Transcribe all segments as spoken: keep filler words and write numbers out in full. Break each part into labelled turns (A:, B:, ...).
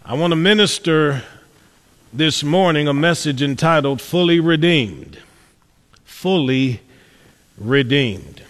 A: I want to minister this morning a message entitled Fully Redeemed. Fully Redeemed.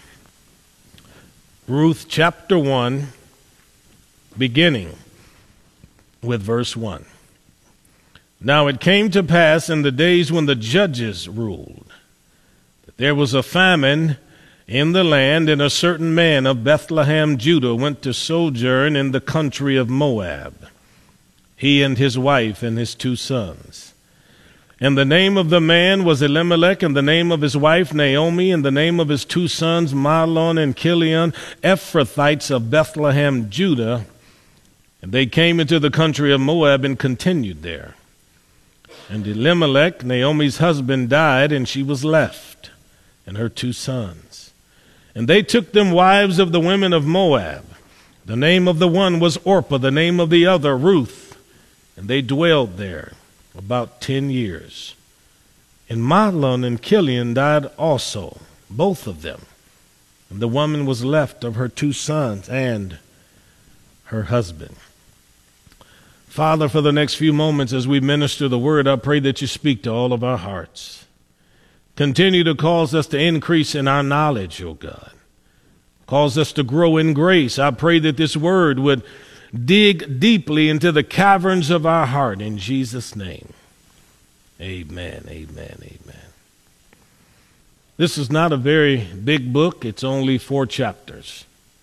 A: Ruth chapter one, beginning with verse one. Now it came to pass in the days when the judges ruled, that there was a famine in the land, and a certain man of Bethlehem, Judah, went to sojourn in the country of Moab, he and his wife and his two sons. And the name of the man was Elimelech, and the name of his wife Naomi, and the name of his two sons Mahlon and Chilion, Ephrathites of Bethlehem, Judah. And they came into the country of Moab and continued there. And Elimelech, Naomi's husband, died, and she was left, and her two sons. And they took them wives of the women of Moab. The name of the one was Orpah, the name of the other Ruth. And they dwelled there about ten years. And Mahlon and Chilion died also, both of them. And the woman was left of her two sons and her husband. Father, for the next few moments as we minister the word, I pray that you speak to all of our hearts. Continue to cause us to increase in our knowledge, O God. Cause us to grow in grace. I pray that this word would dig deeply into the caverns of our heart. In Jesus' name, amen, amen, amen. This is not a very big book. It's only four chapters.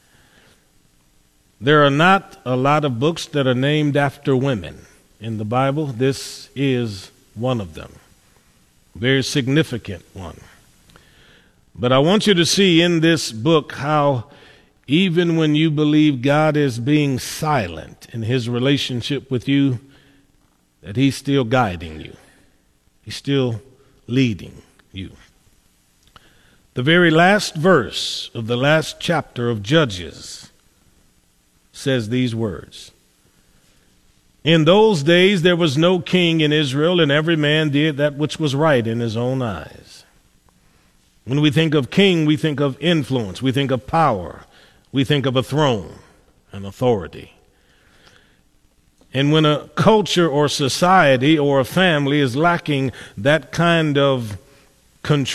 A: There are not a lot of books that are named after women in the Bible. This is one of them. Very significant one. But I want you to see in this book how even when you believe God is being silent in his relationship with you, that he's still guiding you. He's still leading you. The very last verse of the last chapter of Judges says these words. In those days there was no king in Israel, and every man did that which was right in his own eyes. When we think of king, we think of influence, we think of power, we think of a throne and authority. And when a culture or society or a family is lacking that kind of control,